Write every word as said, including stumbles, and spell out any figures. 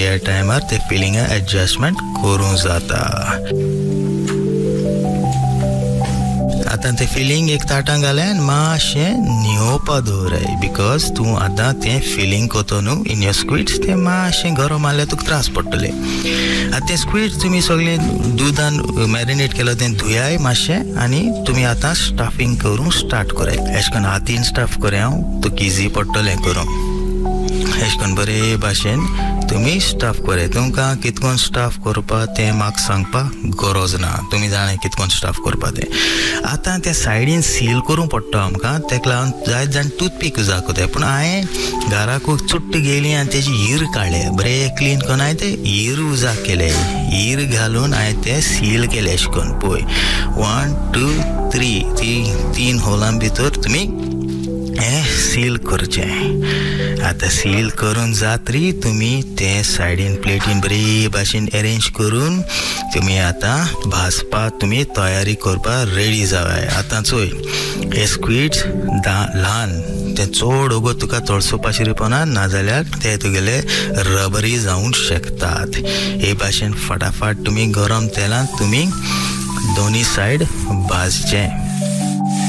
ह्या टायमार ते फिलिंग एडजस्टमेंट करूं जाता. आतां ते फिलिंग एक ताटां घालें आनी मातशें न्हिवपा दवराय बिकॉज तूं आतां तें फिलिंग कोतो न्हू इन युअर स्क्विड्स तें मातशें गरम जाल्यार तुका त्रास पडटले. आतां तें स्क्विड्स तुमी सगळें दुदान मॅरिनेट केलं तें धुयाय मातशें आनी तुमी आतां स्टफींग करूंक स्टार्ट कराय. अशें करून हातीन स्टफ करें हांव तुका इजी पडटलें करूंक. अशें करून बरे भाशेन तुमी स्टफ कराय. तुमकां कितकोन स्टफ करपा तें म्हाका सांगपाक गरज ना, तुमी जाणाय कितकोन स्टफ करपा तें. आतां त्या सायडीन सील करूंक पडटा आमकां, तेका लागून जायत जाण टूथपीक यूज कोताय. पूण हांवें घराक चुट्ट गेली आनी तेजी हीर काडले, बरे क्लीन करून हांवें ते हीर यूज केले. हीर घालून हांवें ते सील केले. अशें करून पळय वन टू थ्री ती तीन होलां भितर तुमी हें सील करचें. आतां सील करून जातरी तुमी तें सायडीन प्लेटीन बरे भाशेन अरेंज करून तुमी आतां भाजपाक तुमी तयारी करपाक रेडी जावाय. आतां चोय हे स्क्विड्स दा ल्हान तें चड ओगोत तुका तळसोवपाक शिरपना, नाजाल्यार ते तुगेले रबरी जावंक शकतात. हे भाशेन फटाफट तुमी गरम तेलांत तुमी दोनी सायड भाजचें.